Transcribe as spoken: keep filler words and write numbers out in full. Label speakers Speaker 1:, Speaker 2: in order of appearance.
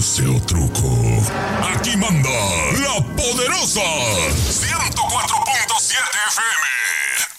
Speaker 1: dulce o truco. Aquí manda la poderosa ciento cuatro punto siete F M.